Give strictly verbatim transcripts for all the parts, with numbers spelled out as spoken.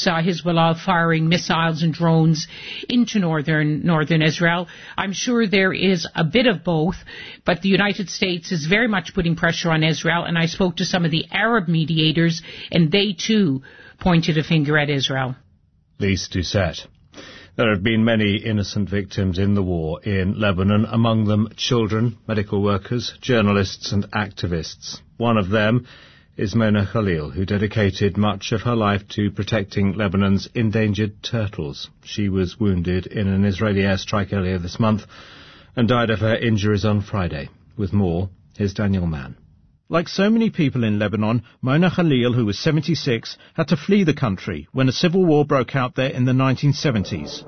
reports uh, Hezbollah firing missiles and drones into northern northern Israel. I'm sure there is a bit of both, but the United States is very much putting pressure on Israel, and I spoke to some of the Arab mediators, and they too pointed a finger at Israel. Lise Doucette. There have been many innocent victims in the war in Lebanon, among them children, medical workers, journalists and activists. One of them is Mona Khalil, who dedicated much of her life to protecting Lebanon's endangered turtles. She was wounded in an Israeli airstrike earlier this month and died of her injuries on Friday. With more, here's Daniel Mann. Like so many people in Lebanon, Mona Khalil, who was seventy-six, had to flee the country when a civil war broke out there in the nineteen seventies.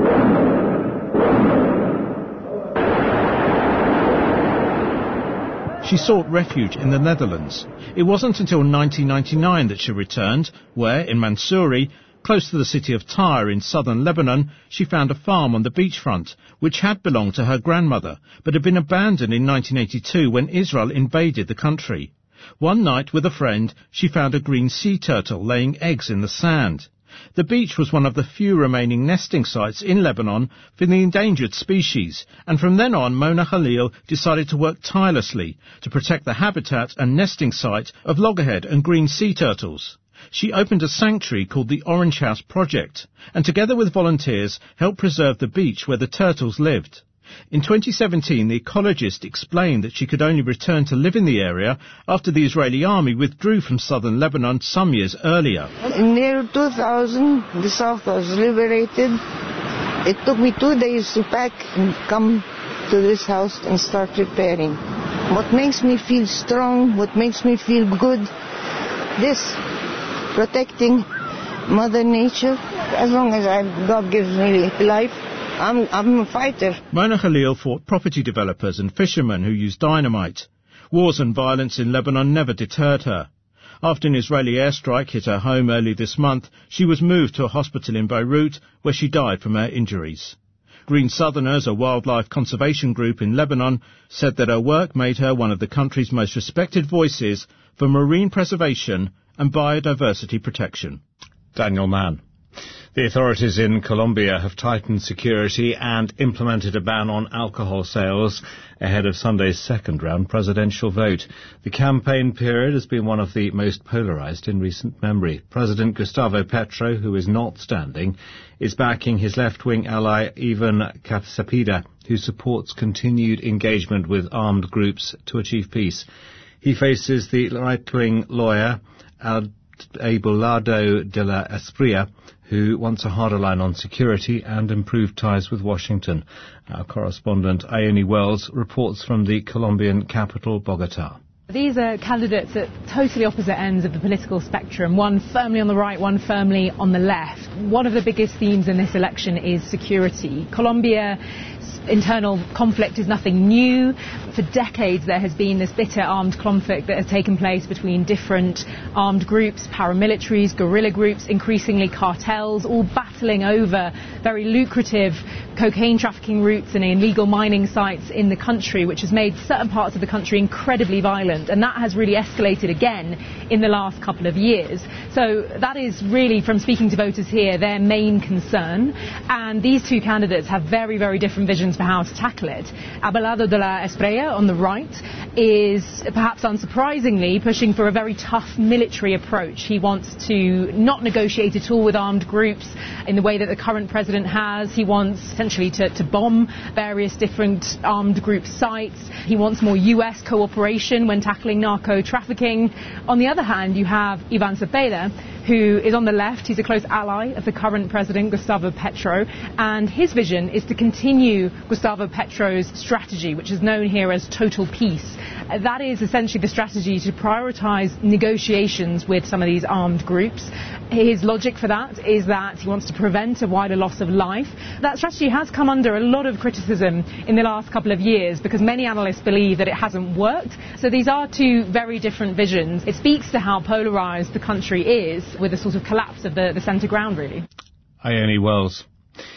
She sought refuge in the Netherlands. It wasn't until nineteen ninety-nine that she returned, where, in Mansouri, close to the city of Tyre in southern Lebanon, she found a farm on the beachfront, which had belonged to her grandmother, but had been abandoned in nineteen eighty-two when Israel invaded the country. One night, with a friend, she found a green sea turtle laying eggs in the sand. The beach was one of the few remaining nesting sites in Lebanon for the endangered species, and from then on Mona Khalil decided to work tirelessly to protect the habitat and nesting site of loggerhead and green sea turtles. She opened a sanctuary called the Orange House Project, and together with volunteers helped preserve the beach where the turtles lived. In twenty seventeen, the ecologist explained that she could only return to live in the area after the Israeli army withdrew from southern Lebanon some years earlier. In the year two thousand, the south was liberated. It took me two days to pack and come to this house and start repairing. What makes me feel strong, what makes me feel good, this, protecting Mother Nature. As long as I, God gives me life, I'm, I'm a fighter. Mona Khalil fought property developers and fishermen who used dynamite. Wars and violence in Lebanon never deterred her. After an Israeli airstrike hit her home early this month, she was moved to a hospital in Beirut, where she died from her injuries. Green Southerners, a wildlife conservation group in Lebanon, said that her work made her one of the country's most respected voices for marine preservation and biodiversity protection. Daniel Mann. The authorities in Colombia have tightened security and implemented a ban on alcohol sales ahead of Sunday's second-round presidential vote. The campaign period has been one of the most polarized in recent memory. President Gustavo Petro, who is not standing, is backing his left-wing ally Ivan Cepeda, who supports continued engagement with armed groups to achieve peace. He faces the right-wing lawyer Abelardo de la Espriella, who wants a harder line on security and improved ties with Washington. Our correspondent Ione Wells reports from the Colombian capital, Bogota. These are candidates at totally opposite ends of the political spectrum, one firmly on the right, one firmly on the left. One of the biggest themes in this election is security. Colombia internal conflict is nothing new. For decades there has been this bitter armed conflict that has taken place between different armed groups, paramilitaries, guerrilla groups, increasingly cartels, all battling over very lucrative cocaine trafficking routes and illegal mining sites in the country, which has made certain parts of the country incredibly violent, and that has really escalated again in the last couple of years. So that is really, from speaking to voters here, their main concern, and these two candidates have very, very different visions for how to tackle it. Abelardo de la Espriella on the right is, perhaps unsurprisingly, pushing for a very tough military approach. He wants to not negotiate at all with armed groups in the way that the current president has. He wants essentially to, to bomb various different armed group sites. He wants more U S cooperation when tackling narco trafficking. On the other hand, you have Ivan Cepeda, who is on the left. He's a close ally of the current president, Gustavo Petro, and his vision is to continue Gustavo Petro's strategy, which is known here as total peace. That is essentially the strategy to prioritize negotiations with some of these armed groups. His logic for that is that he wants to prevent a wider loss of life. That strategy has come under a lot of criticism in the last couple of years because many analysts believe that it hasn't worked. So these are two very different visions. It speaks to how polarized the country is, with a sort of collapse of the, the centre ground, really. Ione Wells.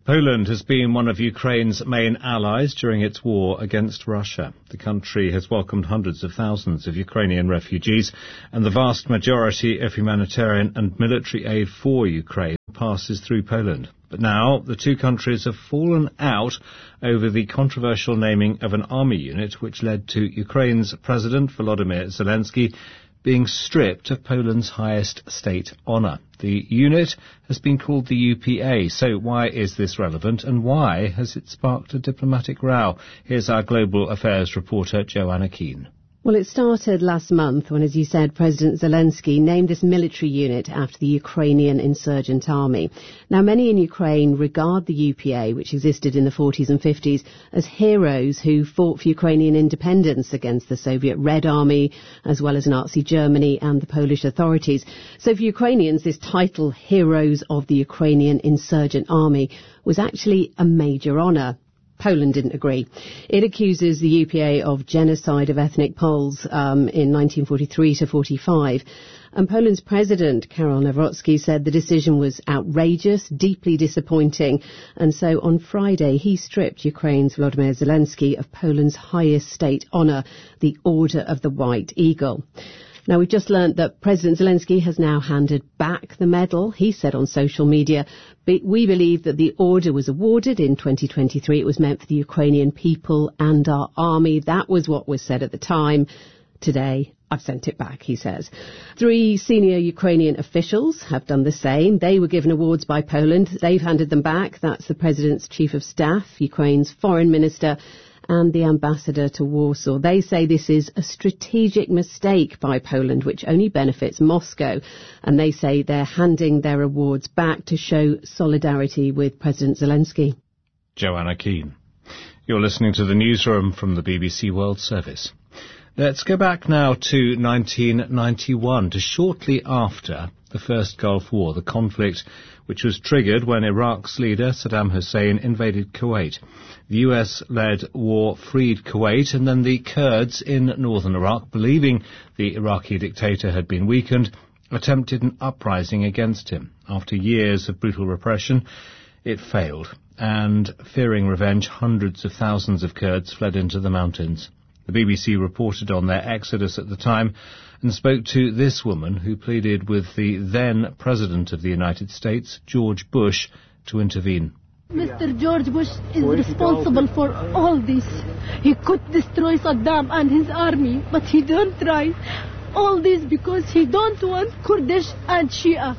Poland has been one of Ukraine's main allies during its war against Russia. The country has welcomed hundreds of thousands of Ukrainian refugees, and the vast majority of humanitarian and military aid for Ukraine passes through Poland. But now the two countries have fallen out over the controversial naming of an army unit which led to Ukraine's President Volodymyr Zelensky being stripped of Poland's highest state honour. The unit has been called the U P A, so why is this relevant and why has it sparked a diplomatic row? Here's our global affairs reporter Joanna Keane. Well, it started last month when, as you said, President Zelensky named this military unit after the Ukrainian insurgent army. Now, many in Ukraine regard the U P A, which existed in the forties and fifties, as heroes who fought for Ukrainian independence against the Soviet Red Army, as well as Nazi Germany and the Polish authorities. So for Ukrainians, this title, Heroes of the Ukrainian Insurgent Army, was actually a major honour. Poland didn't agree. It accuses the U P A of genocide of ethnic Poles um, in nineteen forty-three to forty-five. And Poland's president, Karol Nawrocki, said the decision was outrageous, deeply disappointing. And so on Friday, he stripped Ukraine's Volodymyr Zelensky of Poland's highest state honour, the Order of the White Eagle. Now, we've just learnt that President Zelensky has now handed back the medal. He said on social media, "We believe that the order was awarded in twenty twenty-three. It was meant for the Ukrainian people and our army. That was what was said at the time. Today, I've sent it back," he says. Three senior Ukrainian officials have done the same. They were given awards by Poland. They've handed them back. That's the President's Chief of Staff, Ukraine's Foreign Minister, and the ambassador to Warsaw. They say this is a strategic mistake by Poland, which only benefits Moscow. And they say they're handing their awards back to show solidarity with President Zelensky. Joanna Keane. You're listening to the newsroom from the B B C World Service. Let's go back now to nineteen ninety-one, to shortly after the first Gulf War, the conflict which was triggered when Iraq's leader Saddam Hussein invaded Kuwait. The U S-led war freed Kuwait, and then the Kurds in northern Iraq, believing the Iraqi dictator had been weakened, attempted an uprising against him. After years of brutal repression, it failed, and fearing revenge, hundreds of thousands of Kurds fled into the mountains. The B B C reported on their exodus at the time and spoke to this woman who pleaded with the then President of the United States, George Bush, to intervene. Mister George Bush is responsible for all this. He could destroy Saddam and his army, but he don't try. All this because he don't want Kurdish and Shia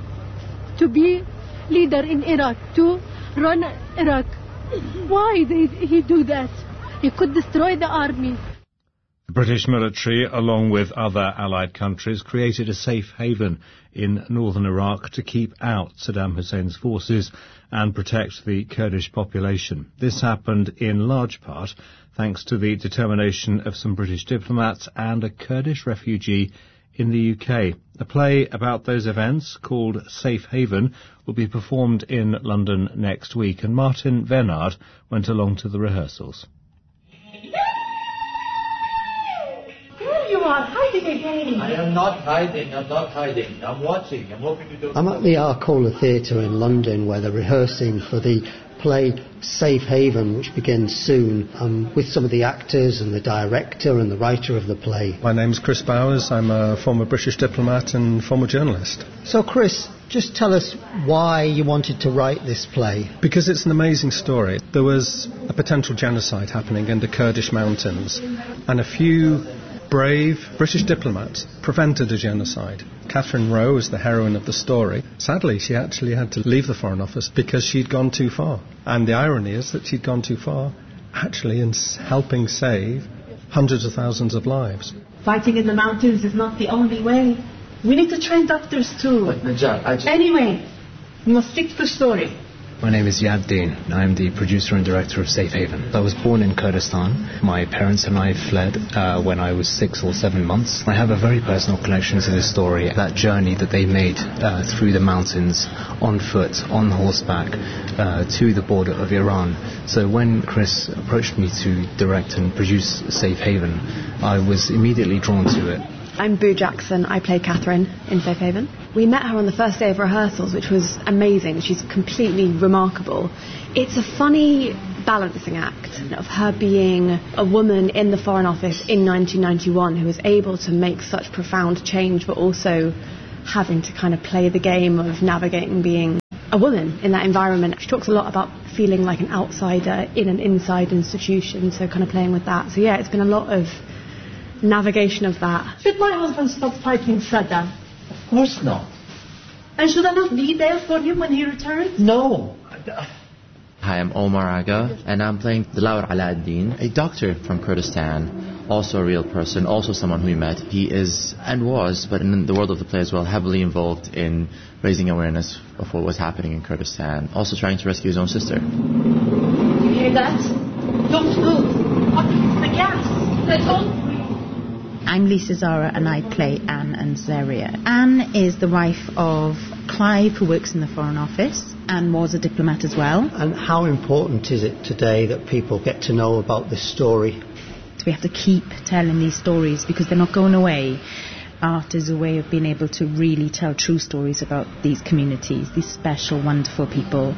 to be leader in Iraq, to run Iraq. Why did he do that? He could destroy the army. The British military, along with other allied countries, created a safe haven in northern Iraq to keep out Saddam Hussein's forces and protect the Kurdish population. This happened in large part thanks to the determination of some British diplomats and a Kurdish refugee in the U K. A play about those events, called Safe Haven, will be performed in London next week, and Martin Venard went along to the rehearsals. You are hiding again. I am not hiding, I'm not hiding. I'm watching, I'm hoping you don't... I'm at the Arcola Theatre in London where they're rehearsing for the play Safe Haven, which begins soon. I'm with some of the actors and the director and the writer of the play. My name's Chris Bowers. I'm a former British diplomat and former journalist. So Chris, just tell us why you wanted to write this play. Because it's an amazing story. There was a potential genocide happening in the Kurdish mountains, and a few brave British diplomats prevented a genocide. Catherine Rowe is the heroine of the story. Sadly, she actually had to leave the Foreign Office because she'd gone too far. And the irony is that she'd gone too far actually in helping save hundreds of thousands of lives. Fighting in the mountains is not the only way. We need to train doctors too. But, Najat, I just... Anyway, we must stick to the story. My name is Yad Deen. I'm the producer and director of Safe Haven. I was born in Kurdistan. My parents and I fled uh, when I was six or seven months. I have a very personal connection to this story, that journey that they made uh, through the mountains, on foot, on horseback, uh, to the border of Iran. So when Chris approached me to direct and produce Safe Haven, I was immediately drawn to it. I'm Boo Jackson. I play Catherine in Safe Haven. We met her on the first day of rehearsals, which was amazing. She's completely remarkable. It's a funny balancing act of her being a woman in the Foreign Office in nineteen ninety-one who was able to make such profound change, but also having to kind of play the game of navigating being a woman in that environment. She talks a lot about feeling like an outsider in an inside institution, so kind of playing with that. So yeah, it's been a lot of navigation of that. Should my husband stop fighting Saddam? Of course not. And should I not be there for him when he returns? No. Hi, I'm Omar Aga, and I'm playing Dilawar Alauddin, a doctor from Kurdistan, also a real person, also someone who we met. He is, and was, but in the world of the play as well, heavily involved in raising awareness of what was happening in Kurdistan, also trying to rescue his own sister. You hear that? Don't move. Up the gas. Let's all... I'm Lisa Zara and I play Anne and Zaria. Anne is the wife of Clive, who works in the Foreign Office and was a diplomat as well. And how important is it today that people get to know about this story? We have to keep telling these stories because they're not going away. Art is a way of being able to really tell true stories about these communities, these special, wonderful people.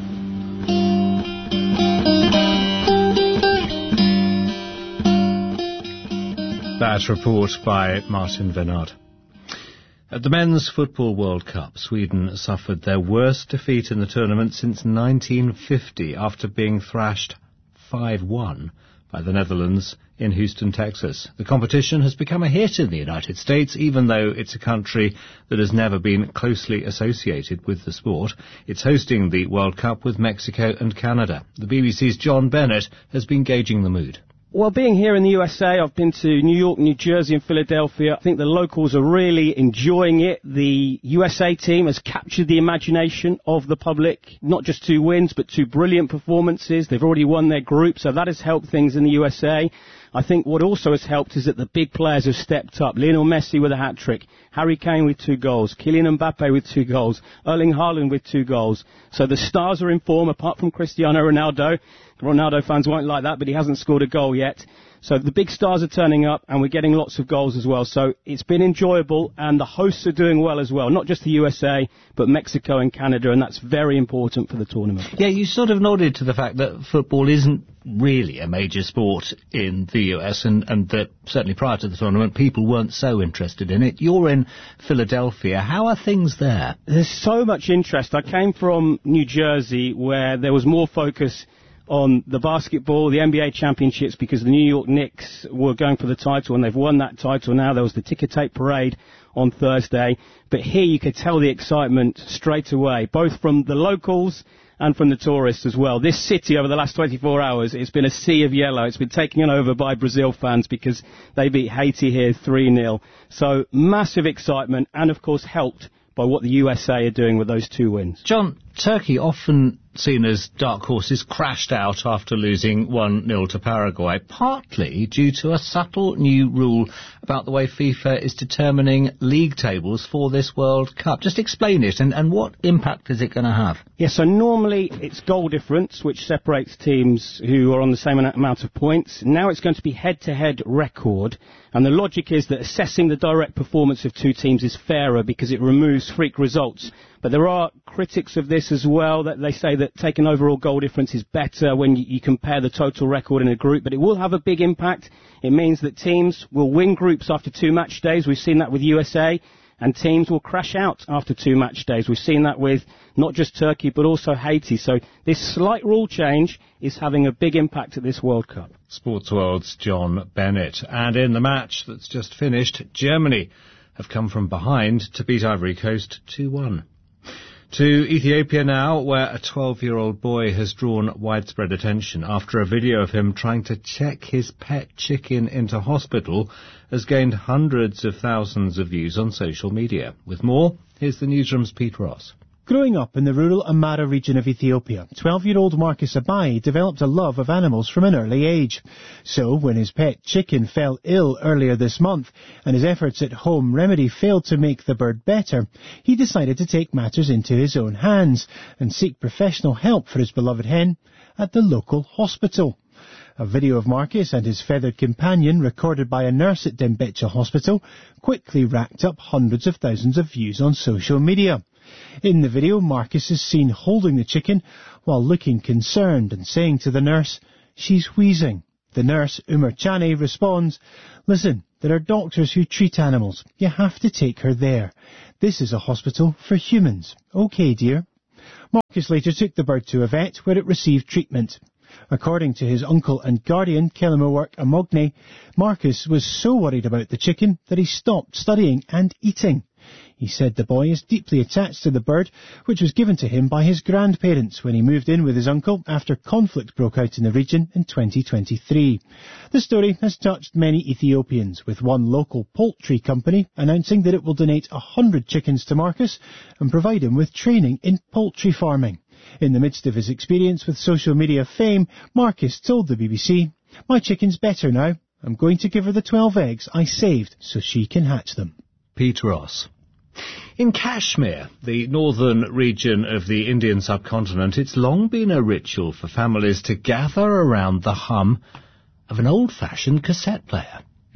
That report by Martin Venard. At the Men's Football World Cup, Sweden suffered their worst defeat in the tournament since nineteen fifty after being thrashed five one by the Netherlands in Houston, Texas. The competition has become a hit in the United States, even though it's a country that has never been closely associated with the sport. It's hosting the World Cup with Mexico and Canada. The B B C's John Bennett has been gauging the mood. Well, being here in the U S A, I've been to New York, New Jersey and Philadelphia. I think the locals are really enjoying it. The U S A team has captured the imagination of the public. Not just two wins, but two brilliant performances. They've already won their group, so that has helped things in the U S A. I think what also has helped is that the big players have stepped up. Lionel Messi with a hat-trick, Harry Kane with two goals, Kylian Mbappe with two goals, Erling Haaland with two goals. So the stars are in form, apart from Cristiano Ronaldo. Ronaldo fans won't like that, but he hasn't scored a goal yet. So the big stars are turning up, and we're getting lots of goals as well. So it's been enjoyable, and the hosts are doing well as well. Not just the U S A, but Mexico and Canada, and that's very important for the tournament. Yeah, you sort of nodded to the fact that football isn't really a major sport in the U S, and, and that certainly prior to the tournament, people weren't so interested in it. You're in Philadelphia. How are things there? There's so much interest. I came from New Jersey, where there was more focus on the basketball, the N B A championships, because the New York Knicks were going for the title, and they've won that title now. There was the ticker tape parade on Thursday. But here you could tell the excitement straight away, both from the locals and from the tourists as well. This city, over the last twenty-four hours, it's been a sea of yellow. It's been taken over by Brazil fans because they beat Haiti here three nil. So massive excitement, and of course helped by what the U S A are doing with those two wins. John, Turkey, often seen as dark horses, crashed out after losing one nil to Paraguay, partly due to a subtle new rule about the way FIFA is determining league tables for this World Cup. Just explain it, and, and what impact is it going to have? Yeah, so normally it's goal difference, which separates teams who are on the same amount of points. Now it's going to be head-to-head record, and the logic is that assessing the direct performance of two teams is fairer because it removes freak results. But there are critics of this as well, that they say that taking overall goal difference is better when you, you compare the total record in a group, but it will have a big impact. It means that teams will win groups after two match days. We've seen that with U S A, and teams will crash out after two match days. We've seen that with not just Turkey, but also Haiti. So this slight rule change is having a big impact at this World Cup. Sports World's John Bennett. And in the match that's just finished, Germany have come from behind to beat Ivory Coast two one. To Ethiopia now, where a twelve-year-old boy has drawn widespread attention after a video of him trying to check his pet chicken into hospital has gained hundreds of thousands of views on social media. With more, here's the newsroom's Pete Ross. Growing up in the rural Amara region of Ethiopia, twelve-year-old Marcus Abai developed a love of animals from an early age. So, when his pet chicken fell ill earlier this month, and his efforts at home remedy failed to make the bird better, he decided to take matters into his own hands and seek professional help for his beloved hen at the local hospital. A video of Marcus and his feathered companion, recorded by a nurse at Dembitcha Hospital, quickly racked up hundreds of thousands of views on social media. In the video, Marcus is seen holding the chicken while looking concerned and saying to the nurse, "She's wheezing." The nurse, Umar Chani, responds, "Listen, there are doctors who treat animals. You have to take her there. This is a hospital for humans. OK, dear." Marcus later took the bird to a vet where it received treatment. According to his uncle and guardian, Kelimawork Amogne, Marcus was so worried about the chicken that he stopped studying and eating. He said the boy is deeply attached to the bird, which was given to him by his grandparents when he moved in with his uncle after conflict broke out in the region in twenty twenty-three. The story has touched many Ethiopians, with one local poultry company announcing that it will donate one hundred chickens to Marcus and provide him with training in poultry farming. In the midst of his experience with social media fame, Marcus told the B B C, "My chicken's better now. I'm going to give her the twelve eggs I saved so she can hatch them." Pete Ross. In Kashmir, the northern region of the Indian subcontinent, it's long been a ritual for families to gather around the hum of an old-fashioned cassette player.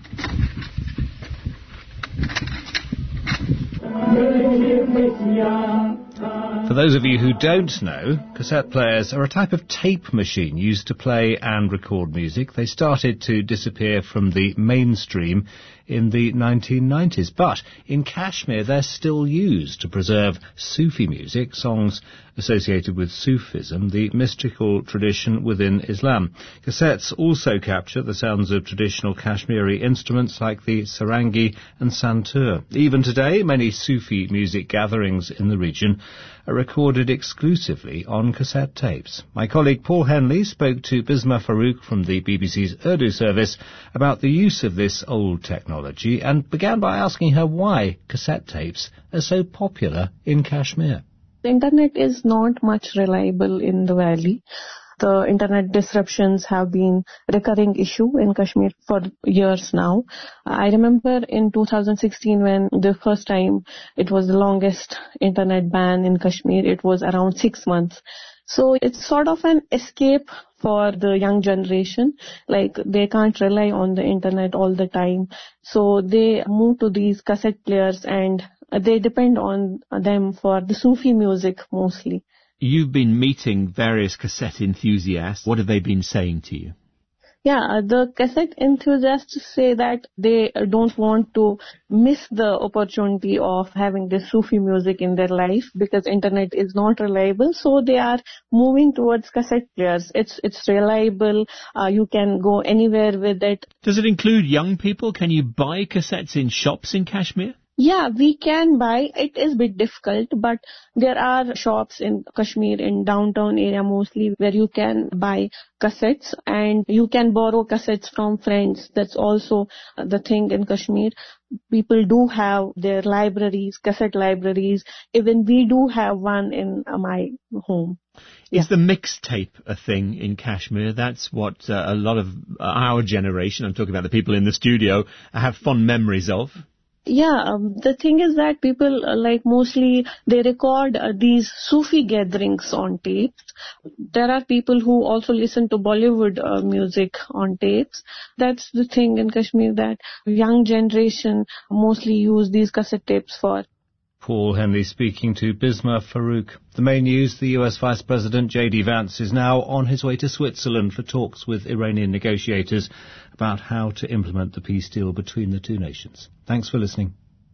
For those of you who don't know, cassette players are a type of tape machine used to play and record music. They started to disappear from the mainstream in the nineteen nineties, but in Kashmir they're still used to preserve Sufi music, songs associated with Sufism, the mystical tradition within Islam. Cassettes also capture the sounds of traditional Kashmiri instruments like the sarangi and santur. Even today, many Sufi music gatherings in the region are recorded exclusively on cassette tapes. My colleague Paul Henley spoke to Bisma Farouk from the B B C's Urdu service about the use of this old technology and began by asking her why cassette tapes are so popular in Kashmir. The internet is not much reliable in the valley. The internet disruptions have been a recurring issue in Kashmir for years now. I remember in two thousand sixteen when the first time it was the longest internet ban in Kashmir, it was around six months. So it's sort of an escape for the young generation. Like they can't rely on the internet all the time. So they move to these cassette players and they depend on them for the Sufi music mostly. You've been meeting various cassette enthusiasts. What have they been saying to you? Yeah, the cassette enthusiasts say that they don't want to miss the opportunity of having this Sufi music in their life because internet is not reliable. So they are moving towards cassette players. It's it's reliable. Uh, you can go anywhere with it. Does it include young people? Can you buy cassettes in shops in Kashmir? Yeah, we can buy. It is a bit difficult, but there are shops in Kashmir, in downtown area mostly, where you can buy cassettes and you can borrow cassettes from friends. That's also the thing in Kashmir. People do have their libraries, cassette libraries. Even we do have one in my home. Yeah. Is the mixtape a thing in Kashmir? That's what uh, a lot of our generation, I'm talking about the people in the studio, have fond memories of. Yeah, um, the thing is that people, uh, like mostly, they record uh, these Sufi gatherings on tapes. There are people who also listen to Bollywood uh, music on tapes. That's the thing in Kashmir that young generation mostly use these cassette tapes for. Paul Henley speaking to Bisma Farouk. The main news, the U S Vice President J D Vance is now on his way to Switzerland for talks with Iranian negotiators about how to implement the peace deal between the two nations. Thanks for listening.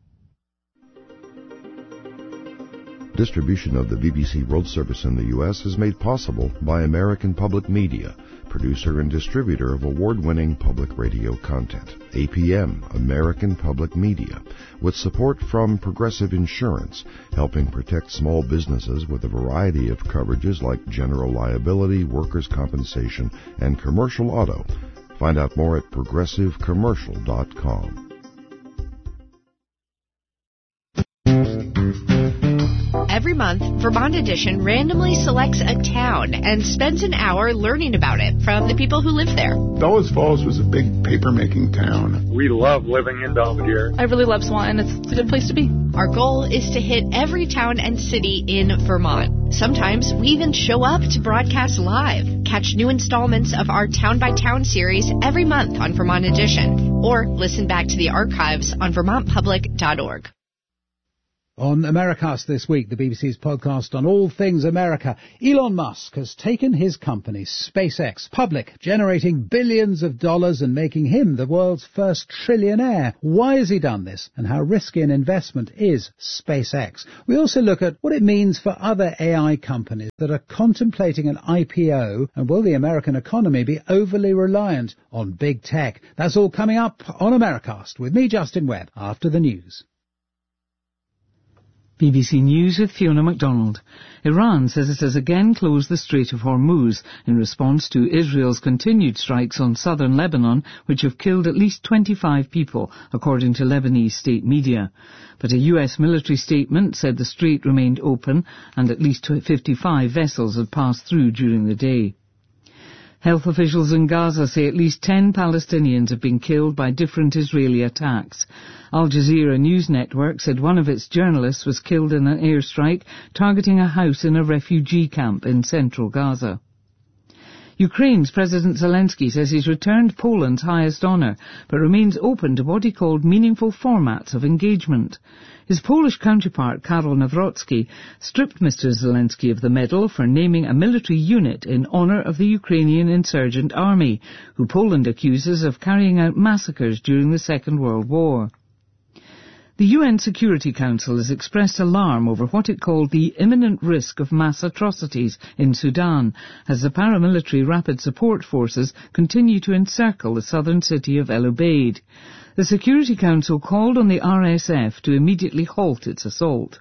Distribution of the B B C World Service in the U S is made possible by American Public Media, producer and distributor of award-winning public radio content. A P M, American Public Media, with support from Progressive Insurance, helping protect small businesses with a variety of coverages like general liability, workers' compensation, and commercial auto. Find out more at progressive commercial dot com. Every month, Vermont Edition randomly selects a town and spends an hour learning about it from the people who live there. Bellows Falls was a big paper-making town. We love living in Belvedere. I really love Swanton. It's a good place to be. Our goal is to hit every town and city in Vermont. Sometimes we even show up to broadcast live. catch new installments of our Town by Town series every month on Vermont Edition, or listen back to the archives on vermont public dot org. On Americast this week, the B B C's podcast on all things America, Elon Musk has taken his company, SpaceX, public, generating billions of dollars and making him the world's first trillionaire. Why has he done this, and how risky an investment is SpaceX? We also look at what it means for other A I companies that are contemplating an I P O, and will the American economy be overly reliant on big tech? That's all coming up on Americast with me, Justin Webb, after the news. B B C News with Fiona MacDonald. Iran says it has again closed the Strait of Hormuz in response to Israel's continued strikes on southern Lebanon, which have killed at least twenty-five people, according to Lebanese state media. But a U S military statement said the strait remained open and at least fifty-five vessels had passed through during the day. Health officials in Gaza say at least ten Palestinians have been killed by different Israeli attacks. Al Jazeera News Network said one of its journalists was killed in an airstrike targeting a house in a refugee camp in central Gaza. Ukraine's President Zelensky says he's returned Poland's highest honour, but remains open to what he called meaningful formats of engagement. His Polish counterpart, Karol Nawrocki, stripped Mister Zelensky of the medal for naming a military unit in honour of the Ukrainian insurgent army, who Poland accuses of carrying out massacres during the Second World War. The U N Security Council has expressed alarm over what it called the imminent risk of mass atrocities in Sudan, as the paramilitary Rapid Support Forces continue to encircle the southern city of El Obeid. The Security Council called on the R S F to immediately halt its assault.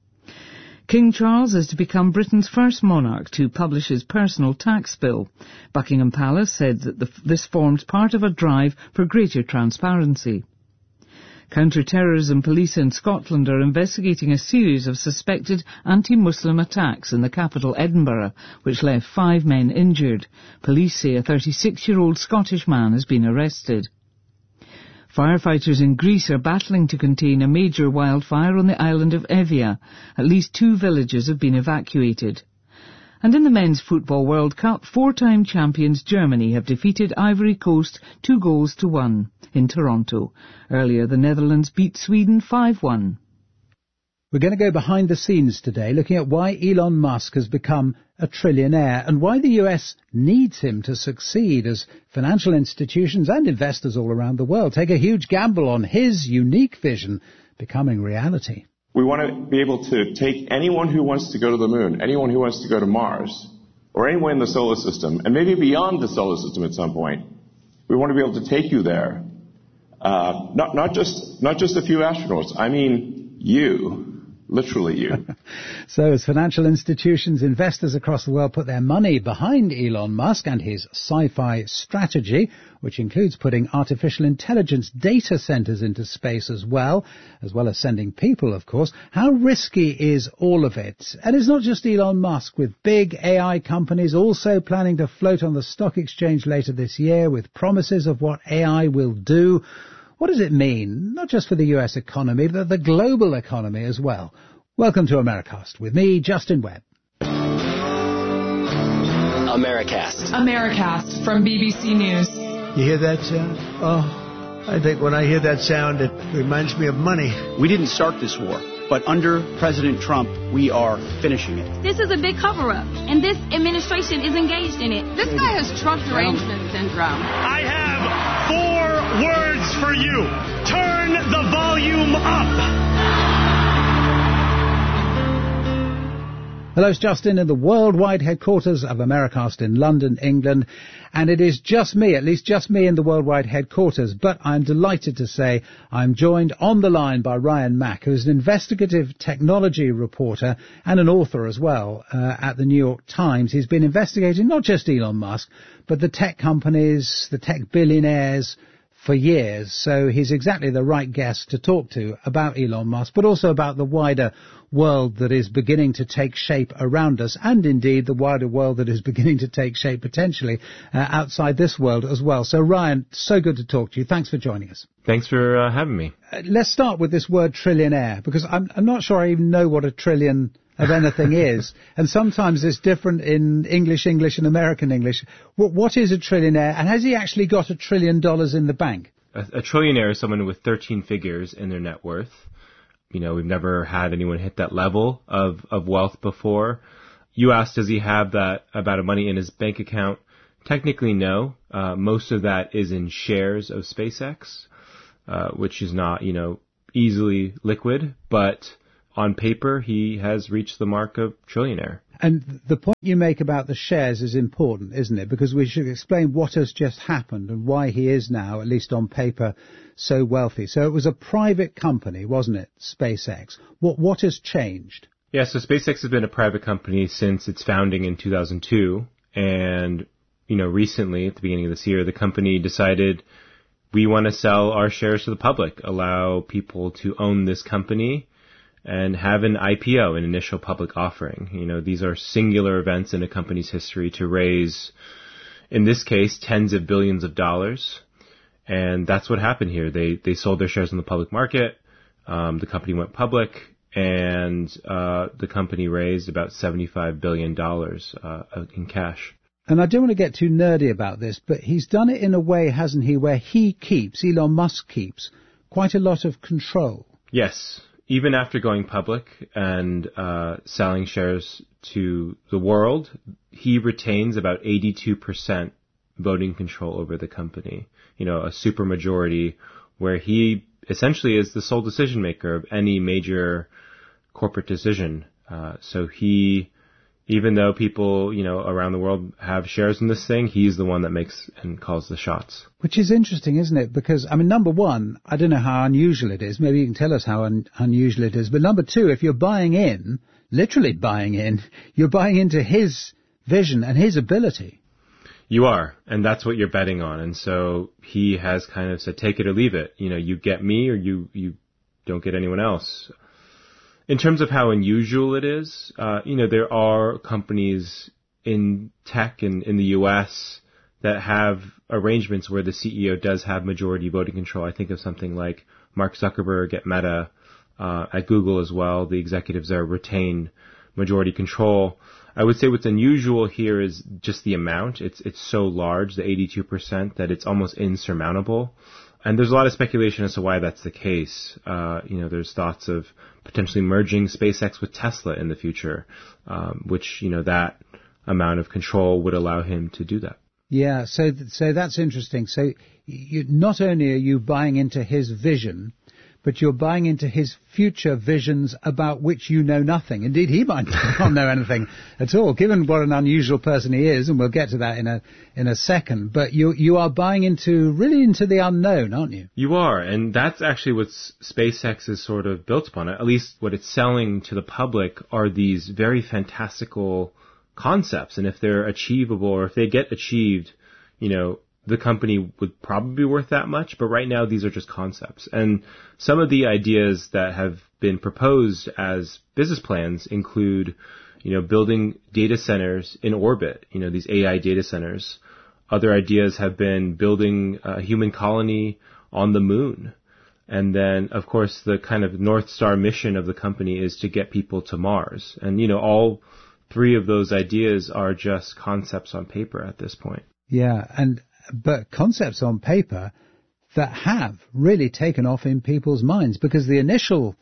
King Charles is to become Britain's first monarch to publish his personal tax bill. Buckingham Palace said that the, this forms part of a drive for greater transparency. Counter-terrorism police in Scotland are investigating a series of suspected anti-Muslim attacks in the capital Edinburgh, which left five men injured. Police say a thirty-six-year-old Scottish man has been arrested. Firefighters in Greece are battling to contain a major wildfire on the island of Evia. At least two villages have been evacuated. And in the Men's Football World Cup, four-time champions Germany have defeated Ivory Coast two goals to one in Toronto. Earlier, the Netherlands beat Sweden five one. We're going to go behind the scenes today, looking at why Elon Musk has become a trillionaire and why the U S needs him to succeed as financial institutions and investors all around the world take a huge gamble on his unique vision becoming reality. We want to be able to take anyone who wants to go to the moon, anyone who wants to go to Mars, or anyone in the solar system, and maybe beyond the solar system at some point. We want to be able to take you there. Uh, not, not just, not just a few astronauts. I mean, you. Literally you. So as financial institutions, investors across the world put their money behind Elon Musk and his sci-fi strategy, which includes putting artificial intelligence data centers into space as well, as well as sending people, of course. How risky is all of it? And it's not just Elon Musk, with big A I companies also planning to float on the stock exchange later this year with promises of what A I will do. What does it mean, not just for the U S economy, but the global economy as well? Welcome to Americast with me, Justin Webb. Americast. Americast from B B C News. You hear that sound? Oh, I think when I hear that sound, it reminds me of money. We didn't start this war, but under President Trump, we are finishing it. This is a big cover-up, and this administration is engaged in it. This guy has Trump derangement syndrome. I have four words for you. Turn the volume up. Hello, it's Justin in the worldwide headquarters of Americast in London, England. And it is just me, at least just me in the worldwide headquarters. But I'm delighted to say I'm joined on the line by Ryan Mack, who's an investigative technology reporter and an author as well uh, at the New York Times. He's been investigating not just Elon Musk, but the tech companies, the tech billionaires for years. So he's exactly the right guest to talk to about Elon Musk, but also about the wider world that is beginning to take shape around us, and indeed the wider world that is beginning to take shape potentially uh, outside this world as well. So Ryan, so good to talk to you. Thanks for joining us. Thanks for uh, having me. Uh, let's start with this word trillionaire, because I'm, I'm not sure I even know what a trillion of anything is. And sometimes it's different in English English and American English. What, what is a trillionaire, and has he actually got a trillion dollars in the bank? A, a trillionaire is someone with thirteen figures in their net worth. You know, we've never had anyone hit that level of, of wealth before. You asked, does he have that amount of money in his bank account? Technically, no. Uh, most of that is in shares of SpaceX, uh, which is not, you know, easily liquid, but on paper, he has reached the mark of trillionaire. And the point you make about the shares is important, isn't it? Because we should explain what has just happened and why he is now, at least on paper, so wealthy. So it was a private company, wasn't it, SpaceX? What what has changed? Yeah, so SpaceX has been a private company since its founding in two thousand two. And, you know, recently, at the beginning of this year, the company decided we want to sell our shares to the public, allow people to own this company and have an I P O, an initial public offering. You know, these are singular events in a company's history to raise, in this case, tens of billions of dollars. And that's what happened here. They they sold their shares in the public market. Um, the company went public, and uh, the company raised about seventy-five billion dollars uh, in cash. And I don't want to get too nerdy about this, but he's done it in a way, hasn't he, where he keeps, Elon Musk keeps, quite a lot of control. Yes. Even after going public and uh, selling shares to the world, he retains about eighty-two percent voting control over the company. You know, a supermajority where he essentially is the sole decision maker of any major corporate decision. Uh, so he, even though people, you know, around the world have shares in this thing, he's the one that makes and calls the shots. Which is interesting, isn't it? Because, I mean, number one, I don't know how unusual it is. Maybe you can tell us how un- unusual it is. But number two, if you're buying in, literally buying in, you're buying into his vision and his ability. You are, and that's what you're betting on. And so he has kind of said, take it or leave it. You know, you get me or you, you don't get anyone else. In terms of how unusual it is, uh, you know, there are companies in tech and in the U S that have arrangements where the C E O does have majority voting control. I think of something like Mark Zuckerberg at Meta, uh, at Google as well. The executives there retain majority control. I would say what's unusual here is just the amount. It's it's so large, the eighty-two percent, that it's almost insurmountable. And there's a lot of speculation as to why that's the case. Uh, you know, there's thoughts of potentially merging SpaceX with Tesla in the future, um, which, you know, that amount of control would allow him to do that. Yeah, so th- so that's interesting. So you, not only are you buying into his vision, but you're buying into his future visions about which you know nothing. Indeed, he might not know anything at all, given what an unusual person he is, and we'll get to that in a in a second. But you you are buying into, really into the unknown, aren't you? You are, and that's actually what SpaceX is sort of built upon. At least what it's selling to the public are these very fantastical concepts, and if they're achievable, or if they get achieved, you know, the company would probably be worth that much, but right now these are just concepts. And some of the ideas that have been proposed as business plans include, you know, building data centers in orbit, you know, these A I data centers. Other ideas have been building a human colony on the moon. And then, of course, the kind of North Star mission of the company is to get people to Mars. And, you know, all three of those ideas are just concepts on paper at this point. Yeah, and but concepts on paper that have really taken off in people's minds, because the initial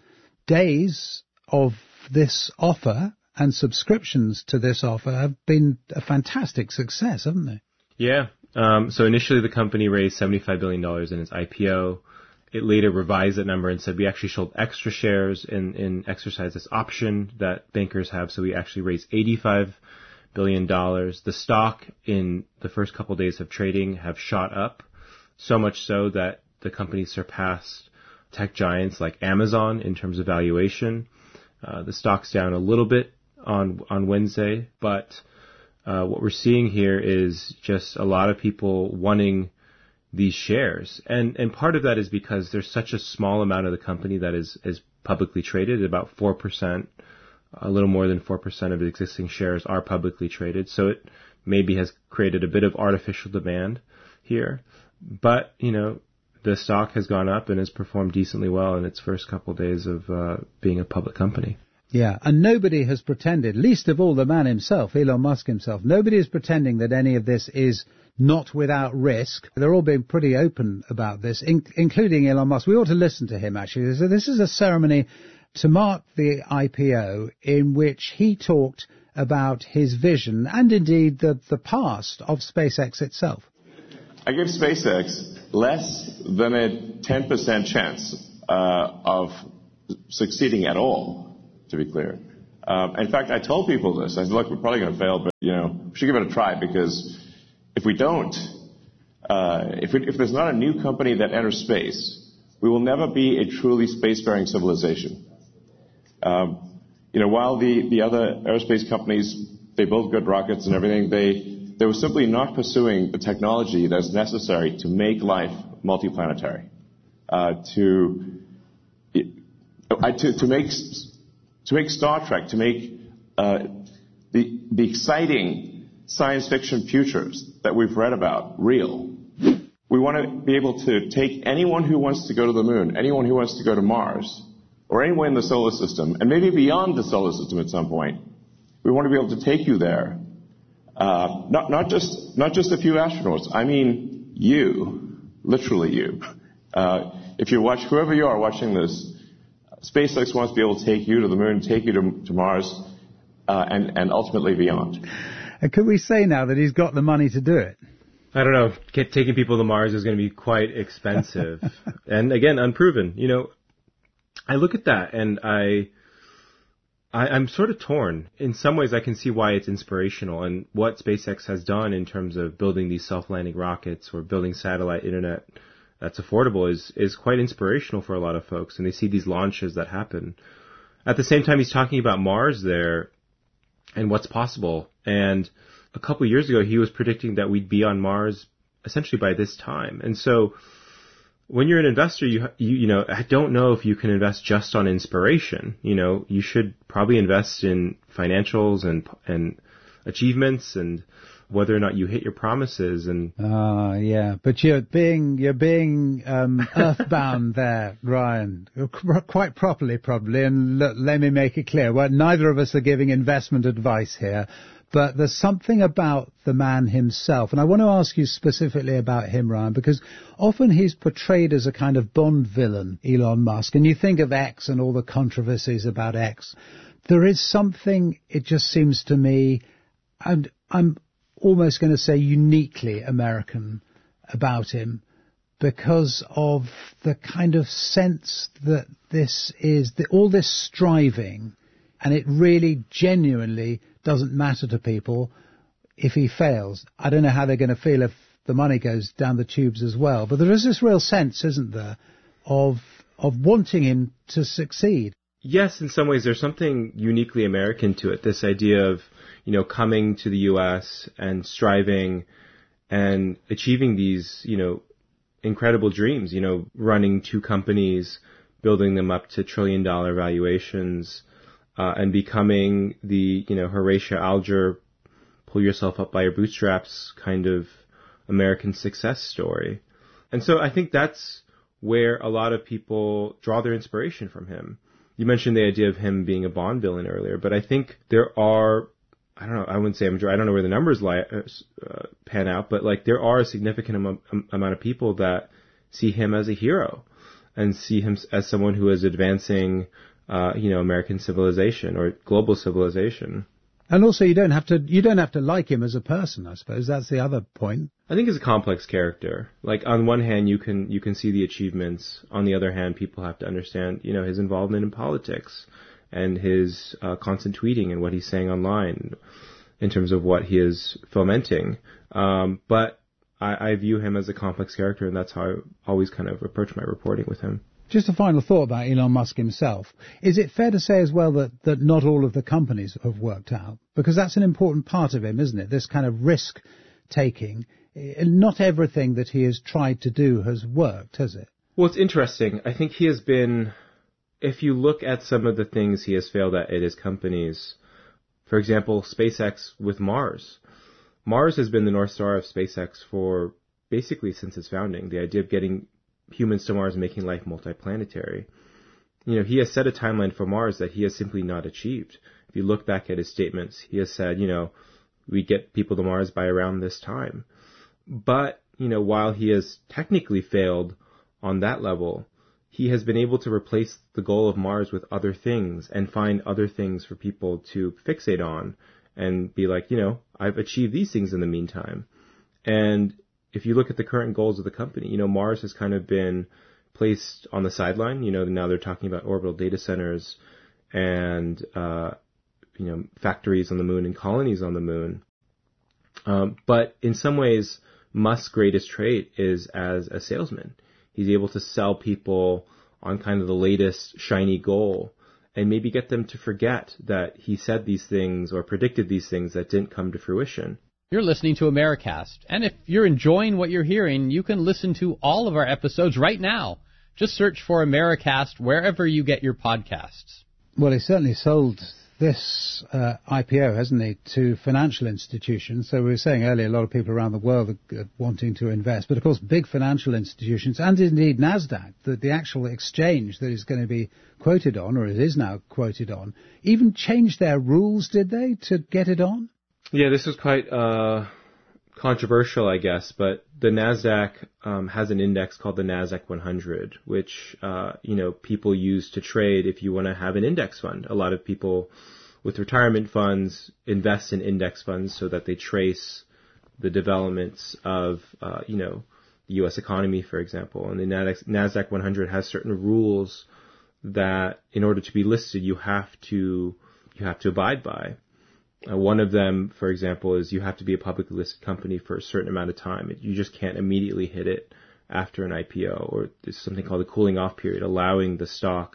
days of this offer and subscriptions to this offer have been a fantastic success, haven't they? Yeah. Um, so initially the company raised seventy-five billion dollars in its I P O. It later revised that number and said we actually sold extra shares and, and exercised this option that bankers have. So we actually raised eighty-five billion dollars. The stock in the first couple of days of trading have shot up, so much so that the company surpassed tech giants like Amazon in terms of valuation. Uh, the stock's down a little bit on on Wednesday, but uh, what we're seeing here is just a lot of people wanting these shares. And and part of that is because there's such a small amount of the company that is, is publicly traded. About four percent, a little more than four percent of the existing shares are publicly traded. So it maybe has created a bit of artificial demand here. But, you know, the stock has gone up and has performed decently well in its first couple of days of uh, being a public company. Yeah, and nobody has pretended, least of all the man himself, Elon Musk himself, nobody is pretending that any of this is not without risk. They're all being pretty open about this, in, including Elon Musk. We ought to listen to him, actually. So this is a ceremony to mark the I P O in which he talked about his vision and indeed the, the past of SpaceX itself. I give SpaceX less than a ten percent chance uh, of succeeding at all. To be clear. Um, in fact, I told people this. I said, look, we're probably going to fail, but, you know, we should give it a try, because if we don't, uh, if, we, if there's not a new company that enters space, we will never be a truly spacefaring civilization. Um, you know, while the, the other aerospace companies, they build good rockets and everything, they, they were simply not pursuing the technology that's necessary to make life multiplanetary, uh, to, uh, to, to make... To make Star Trek, to make uh, the, the exciting science fiction futures that we've read about real. We want to be able to take anyone who wants to go to the moon, anyone who wants to go to Mars, or anywhere in the solar system, and maybe beyond the solar system at some point. We want to be able to take you there. Uh, not, not just not just a few astronauts. I mean you, literally you. Uh, if you watch, whoever you are watching this, SpaceX wants to be able to take you to the moon, take you to, to Mars, uh, and, and ultimately beyond. And could we say now that he's got the money to do it? I don't know. Taking people to Mars is going to be quite expensive. And again, unproven. You know, I look at that and I, I, I'm sort of torn. In some ways, I can see why it's inspirational, and what SpaceX has done in terms of building these self-landing rockets or building satellite internet that's affordable is, is quite inspirational for a lot of folks, and they see these launches that happen. At the same time, he's talking about Mars there and what's possible. And a couple of years ago, he was predicting that we'd be on Mars essentially by this time. And so when you're an investor, you, you, you know, I don't know if you can invest just on inspiration. You know, you should probably invest in financials and, and achievements and whether or not you hit your promises. And ah, uh, yeah, but you're being you're being um, earthbound there, Ryan, quite properly, probably. And l- let me make it clear: well, neither of us are giving investment advice here, but there's something about the man himself, and I want to ask you specifically about him, Ryan, because often he's portrayed as a kind of Bond villain, Elon Musk, and you think of X and all the controversies about X. There is something, it just seems to me, and I'm almost going to say uniquely American about him, because of the kind of sense that this is, the, all this striving, and it really genuinely doesn't matter to people if he fails. I don't know how they're going to feel if the money goes down the tubes as well, but there is this real sense, isn't there, of of wanting him to succeed. Yes, in some ways there's something uniquely American to it, this idea of, you know, coming to the U S and striving and achieving these, you know, incredible dreams, you know, running two companies, building them up to trillion dollar valuations, uh, and becoming the, you know, Horatio Alger, pull yourself up by your bootstraps kind of American success story. And so I think that's where a lot of people draw their inspiration from him. You mentioned the idea of him being a Bond villain earlier, but I think there are, I don't know, I wouldn't say a majority, I don't know where the numbers lie, uh, pan out, but like there are a significant am- amount of people that see him as a hero and see him as someone who is advancing, uh, you know, American civilization or global civilization. And also, you don't have to you don't have to like him as a person, I suppose. That's the other point. I think he's a complex character. Like, on one hand, you can you can see the achievements. On the other hand, people have to understand, you know, his involvement in politics and his uh, constant tweeting and what he's saying online in terms of what he is fomenting. Um, but I, I view him as a complex character, and that's how I always kind of approach my reporting with him. Just a final thought about Elon Musk himself. Is it fair to say as well that, that not all of the companies have worked out? Because that's an important part of him, isn't it? This kind of risk-taking. Not everything that he has tried to do has worked, has it? Well, it's interesting. I think he has been if you look at some of the things he has failed at at his companies, for example, SpaceX with Mars. Mars has been the North Star of SpaceX for basically since its founding. The idea of getting humans to Mars and making life multiplanetary. You know, he has set a timeline for Mars that he has simply not achieved. If you look back at his statements, he has said, you know, we get people to Mars by around this time. But, you know, while he has technically failed on that level, he has been able to replace the goal of Mars with other things and find other things for people to fixate on and be like, you know, I've achieved these things in the meantime. And if you look at the current goals of the company, you know, Mars has kind of been placed on the sideline. You know, now they're talking about orbital data centers and, uh, you know, factories on the moon and colonies on the moon. Um, but in some ways, Musk's greatest trait is as a salesman. He's able to sell people on kind of the latest shiny goal and maybe get them to forget that he said these things or predicted these things that didn't come to fruition. You're listening to Americast, and if you're enjoying what you're hearing, you can listen to all of our episodes right now. Just search for Americast wherever you get your podcasts. Well, he certainly sold this uh, I P O, hasn't he, to financial institutions. So we were saying earlier, a lot of people around the world are wanting to invest. But, of course, big financial institutions, and indeed NASDAQ, the, the actual exchange that is going to be quoted on, or it is now quoted on, even changed their rules, did they, to get it on? Yeah, this was quite uh, controversial, I guess. But the NASDAQ um, has an index called the NASDAQ one hundred, which, uh, you know, people use to trade if you want to have an index fund. A lot of people with retirement funds invest in index funds so that they trace the developments of, uh, you know, the U S economy, for example. And the NASDAQ one hundred has certain rules that in order to be listed, you have to, you have to abide by. Uh, one of them, for example, is you have to be a publicly listed company for a certain amount of time. You just can't immediately hit it after an I P O, or there's something called a cooling off period, allowing the stock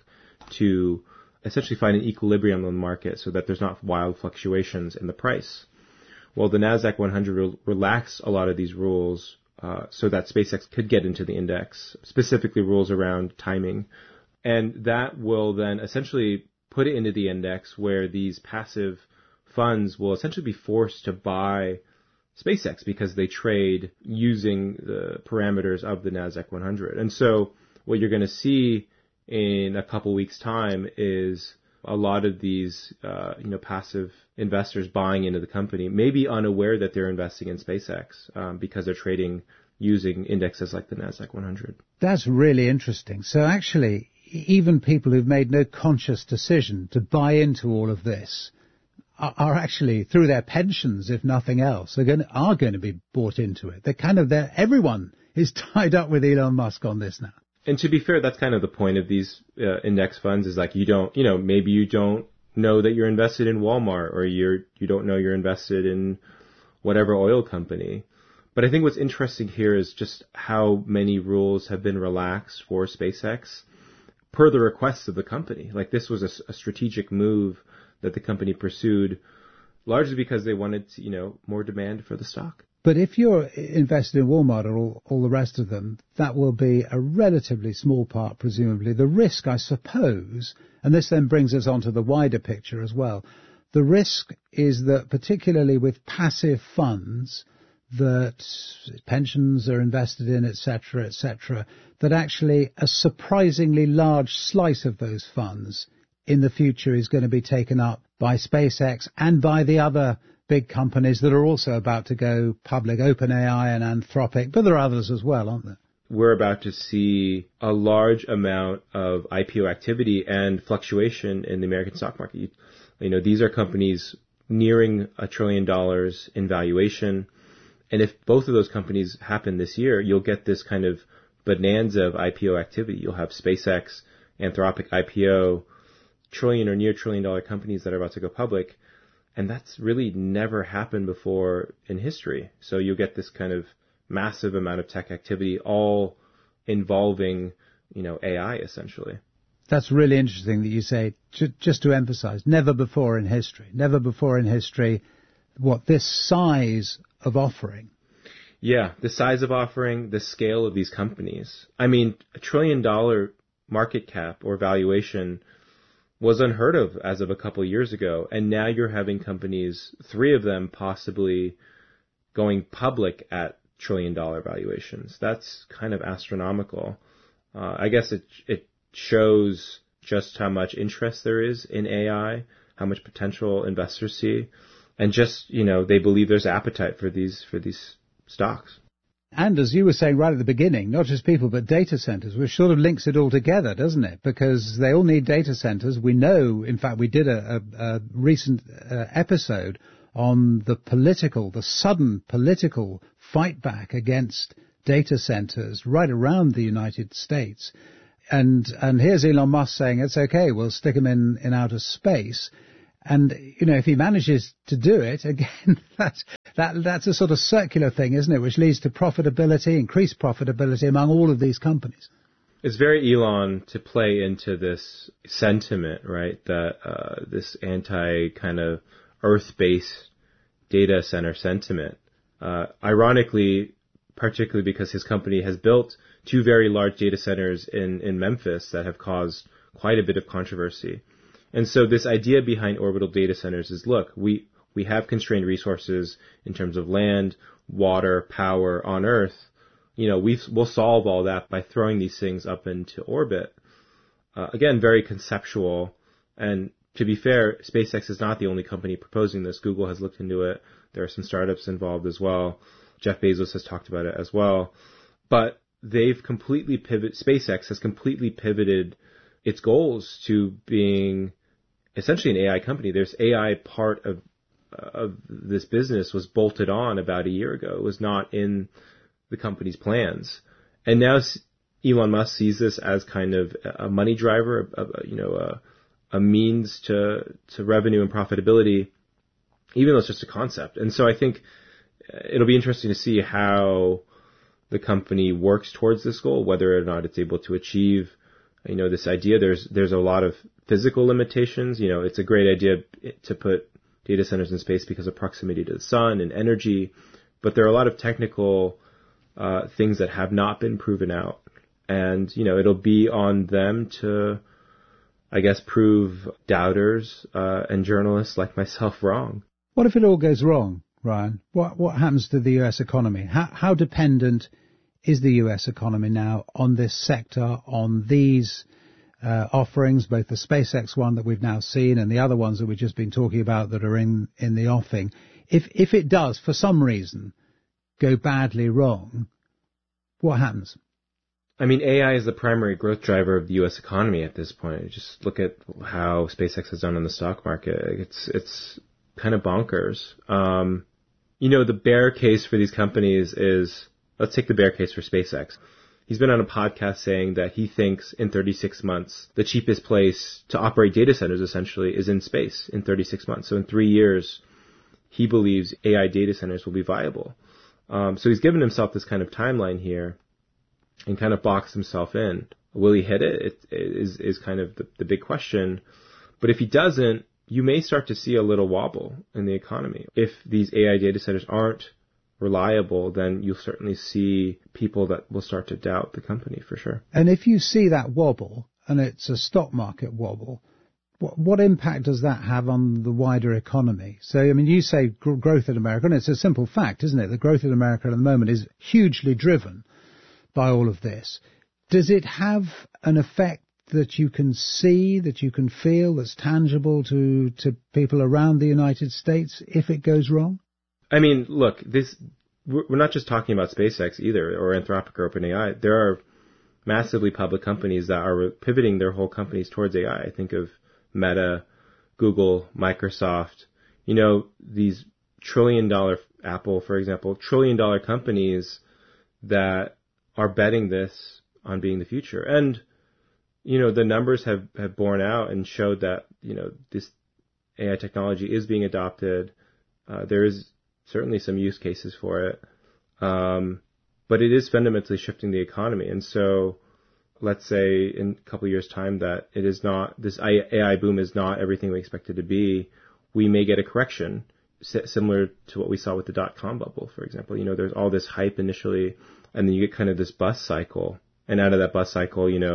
to essentially find an equilibrium on the market so that there's not wild fluctuations in the price. Well, the NASDAQ one hundred will relax a lot of these rules uh, so that SpaceX could get into the index, specifically rules around timing. And that will then essentially put it into the index where these passive funds will essentially be forced to buy SpaceX because they trade using the parameters of the NASDAQ one hundred. And so what you're going to see in a couple weeks' time is a lot of these, uh, you know, passive investors buying into the company, maybe unaware that they're investing in SpaceX um, because they're trading using indexes like the NASDAQ one hundred. That's really interesting. So actually, even people who've made no conscious decision to buy into all of this are actually, through their pensions, if nothing else, are going to, are going to be bought into it. They're kind of there. Everyone is tied up with Elon Musk on this now. And to be fair, that's kind of the point of these uh, index funds is like you don't, you know, maybe you don't know that you're invested in Walmart or you're, you don't know you're invested in whatever oil company. But I think what's interesting here is just how many rules have been relaxed for SpaceX per the requests of the company. Like this was a, a strategic move that the company pursued largely because they wanted, to, you know, more demand for the stock. But if you're invested in Walmart or all, all the rest of them, that will be a relatively small part, presumably. The risk, I suppose, and this then brings us on to the wider picture as well, the risk is that particularly with passive funds that pensions are invested in, et cetera, et cetera, that actually a surprisingly large slice of those funds in the future is going to be taken up by SpaceX and by the other big companies that are also about to go public, OpenAI and Anthropic, but there are others as well, aren't there? We're about to see a large amount of I P O activity and fluctuation in the American stock market. You, you know, these are companies nearing a trillion dollars in valuation. And if both of those companies happen this year, you'll get this kind of bonanza of I P O activity. You'll have SpaceX, Anthropic I P O, trillion or near trillion dollar companies that are about to go public. And that's really never happened before in history. So you'll get this kind of massive amount of tech activity all involving, you know, A I essentially. That's really interesting that you say, just to emphasize, never before in history, never before in history, what this size of offering. Yeah, the size of offering, the scale of these companies. I mean, a trillion dollar market cap or valuation was unheard of as of a couple of years ago. And now you're having companies, three of them possibly going public at trillion dollar valuations. That's kind of astronomical. Uh, I guess it it shows just how much interest there is in A I, how much potential investors see, and just, you know, they believe there's appetite for these for these stocks. And as you were saying right at the beginning, not just people, but data centers, which sort of links it all together, doesn't it? Because they all need data centers. We know, in fact, we did a, a, a recent uh, episode on the political, the sudden political fight back against data centers right around the United States. And and here's Elon Musk saying, it's okay, we'll stick them in, in outer space. And, you know, if he manages to do it, again, that's, that, that's a sort of circular thing, isn't it, which leads to profitability, increased profitability among all of these companies. It's very Elon to play into this sentiment, right, that uh, this anti kind of Earth-based data center sentiment. Uh, ironically, particularly because his company has built two very large data centers in, in Memphis that have caused quite a bit of controversy. And so this idea behind orbital data centers is, look, we, we have constrained resources in terms of land, water, power on Earth. You know, we've, we'll solve all that by throwing these things up into orbit. Uh, again, very conceptual. And to be fair, SpaceX is not the only company proposing this. Google has looked into it. There are some startups involved as well. Jeff Bezos has talked about it as well. But they've completely pivoted, SpaceX has completely pivoted its goals to being essentially an A I company. There's A I part of of this business was bolted on about a year ago. It was not in the company's plans. And now Elon Musk sees this as kind of a money driver, a, a, you know, a, a means to, to revenue and profitability, even though it's just a concept. And so I think it'll be interesting to see how the company works towards this goal, whether or not it's able to achieve, you know, this idea. There's, there's a lot of physical limitations. You know, it's a great idea to put data centers in space because of proximity to the sun and energy, but there are a lot of technical uh, things that have not been proven out. And, you know, it'll be on them to, I guess, prove doubters uh, and journalists like myself wrong. What if it all goes wrong, Ryan? What what happens to the U S economy? How, how dependent is the U S economy now on this sector, on these uh, offerings, both the SpaceX one that we've now seen and the other ones that we've just been talking about that are in, in the offing? If if it does, for some reason, go badly wrong, what happens? I mean, A I is the primary growth driver of the U S economy at this point. Just look at how SpaceX has done in the stock market. It's it's kind of bonkers. Um, you know, the bear case for these companies is, let's take the bear case for SpaceX. He's been on a podcast saying that he thinks in thirty-six months, the cheapest place to operate data centers essentially is in space in thirty-six months. So in three years, he believes A I data centers will be viable. Um, so he's given himself this kind of timeline here and kind of boxed himself in. Will he hit it? It is, is kind of the, the big question. But if he doesn't, you may start to see a little wobble in the economy. If these A I data centers aren't reliable, then you'll certainly see people that will start to doubt the company for sure. And if you see that wobble, and it's a stock market wobble, what, what impact does that have on the wider economy? So, I mean, you say gr- growth in America, and it's a simple fact, isn't it? The growth in America at the moment is hugely driven by all of this. Does it have an effect that you can see, that you can feel, that's tangible to, to people around the United States if it goes wrong? I mean, look, this, we're not just talking about SpaceX either, or Anthropic or OpenAI. There are massively public companies that are pivoting their whole companies towards A I. I think of Meta, Google, Microsoft, you know, these trillion dollar, Apple, for example, trillion dollar companies that are betting this on being the future. And, you know, the numbers have, have borne out and showed that, you know, this A I technology is being adopted. Uh, there is certainly some use cases for it. Um, but it is fundamentally shifting the economy. And so let's say in a couple of years' time that it is not, this A I boom is not everything we expect it to be. We may get a correction similar to what we saw with the dot-com bubble, for example. You know, there's all this hype initially, and then you get kind of this bust cycle. And out of that bust cycle, you know,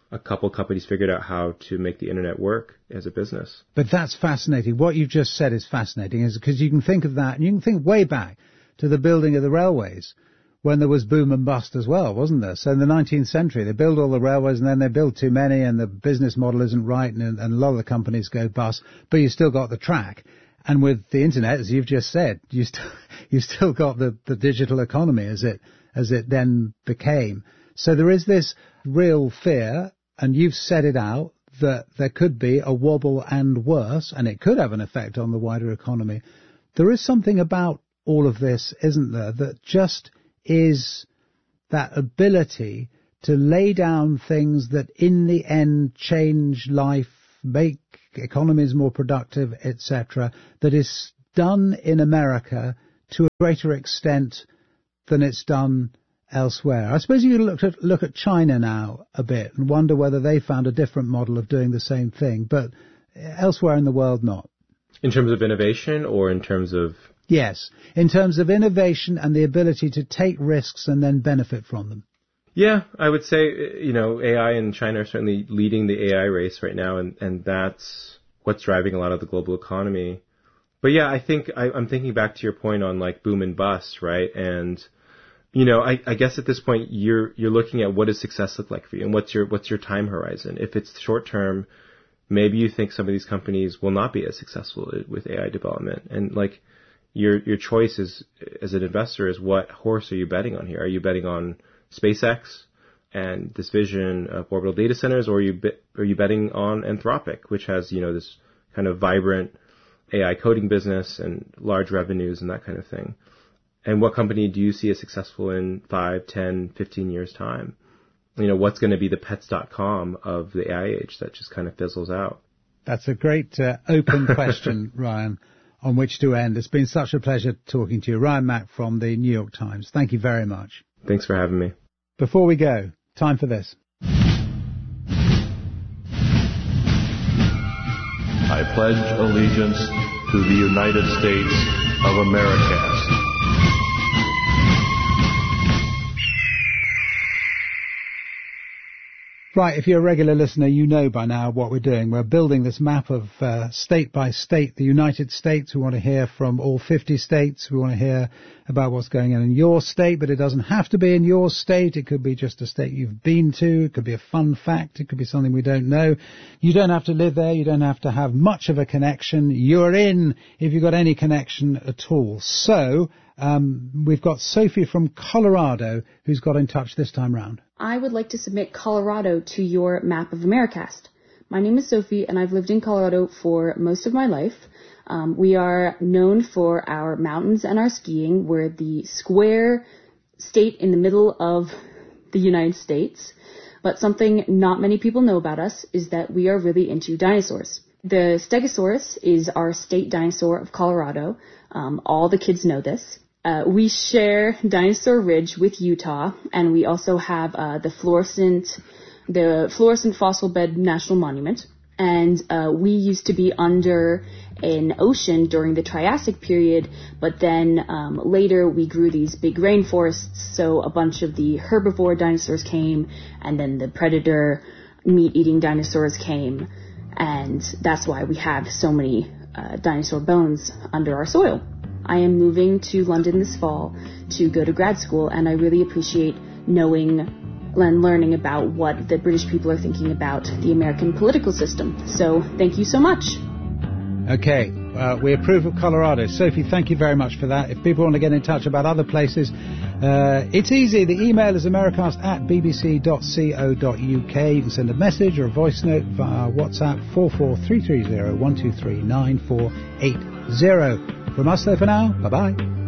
a couple companies figured out how to make the internet work as a business. But that's fascinating. What you've just said is fascinating, is because you can think of that, and you can think way back to the building of the railways, when there was boom and bust as well, wasn't there? So in the nineteenth century, they build all the railways, and then they build too many, and the business model isn't right, and, and a lot of the companies go bust, but you still got the track. And with the internet, as you've just said, you, st- you still got the, the digital economy as it as it then became. So there is this real fear, and you've set it out, that there could be a wobble and worse, and it could have an effect on the wider economy. There is something about all of this, isn't there, that just is that ability to lay down things that in the end change life, make economies more productive, et cetera, that is done in America to a greater extent than it's done elsewhere. I suppose you look at look at China now a bit and wonder whether they found a different model of doing the same thing, but elsewhere in the world not. In terms of innovation, or in terms of... Yes, in terms of innovation and the ability to take risks and then benefit from them. Yeah, I would say, you know, A I in China are certainly leading the A I race right now, and, and that's what's driving a lot of the global economy. But yeah, I think I, I'm thinking back to your point on like boom and bust, right? And you know, I, I guess at this point you're you're looking at what does success look like for you, and what's your what's your time horizon. If it's short term, maybe you think some of these companies will not be as successful with A I development, and like your your choice is, as an investor, is what horse are you betting on here? Are you betting on SpaceX and this vision of orbital data centers, or are you be, are you betting on Anthropic, which has, you know, this kind of vibrant A I coding business and large revenues and that kind of thing? And what company do you see as successful in five, ten, fifteen years' time? You know, what's going to be the pets dot com of the A I age that just kind of fizzles out? That's a great uh, open question, Ryan, on which to end. It's been such a pleasure talking to you. Ryan Mac from the New York Times. Thank you very much. Thanks for having me. Before we go, time for this. I pledge allegiance to the United States of America. Right, if you're a regular listener, you know by now what we're doing. We're building this map of uh, state by state, the United States. We want to hear from all fifty states. We want to hear about what's going on in your state, but it doesn't have to be in your state. It could be just a state you've been to. It could be a fun fact. It could be something we don't know. You don't have to live there. You don't have to have much of a connection. You're in if you've got any connection at all. So um, we've got Sophie from Colorado who's got in touch this time round. I would like to submit Colorado to your map of Americast. My name is Sophie, and I've lived in Colorado for most of my life. Um, we are known for our mountains and our skiing. We're the square state in the middle of the United States. But something not many people know about us is that we are really into dinosaurs. The Stegosaurus is our state dinosaur of Colorado. Um, all the kids know this. Uh, we share Dinosaur Ridge with Utah, and we also have uh, the fluorescent, the fluorescent fossil bed national monument. And uh, we used to be under an ocean during the Triassic period, but then um, later we grew these big rainforests, so a bunch of the herbivore dinosaurs came, and then the predator meat-eating dinosaurs came, and that's why we have so many uh, dinosaur bones under our soil. I am moving to London this fall to go to grad school, and I really appreciate knowing and learning about what the British people are thinking about the American political system. So thank you so much. Okay, uh, we approve of Colorado. Sophie, thank you very much for that. If people want to get in touch about other places, uh, it's easy. The email is americast at b b c dot co dot u k. You can send a message or a voice note via WhatsApp four four three three zero one two three nine four eight zero. From us, though, for now, bye-bye.